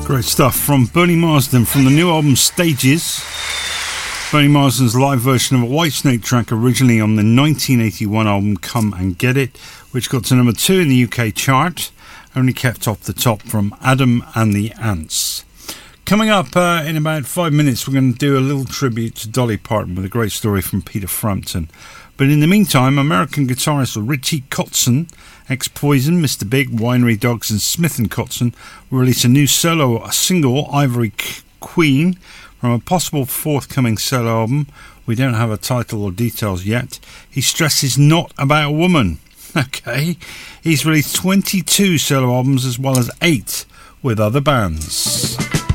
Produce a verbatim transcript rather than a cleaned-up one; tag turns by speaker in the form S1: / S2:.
S1: Great stuff from Bernie Marsden from the new album Stages. Bernie Marsden's live version of a Whitesnake track originally on the nineteen eighty-one album Come and Get It, which got to number two in the U K chart, only kept off the top from Adam and the Ants. Coming up uh, in about five minutes, we're going to do a little tribute to Dolly Parton with a great story from Peter Frampton. But in the meantime, American guitarist Richie Kotzen, ex-Poison, Mister Big, Winery Dogs and Smith and Kotzen will release a new solo a single, Ivory Queen, from a possible forthcoming solo album. We don't have a title or details yet. He stresses not about a woman. Okay. He's released twenty-two solo albums as well as eight with other bands.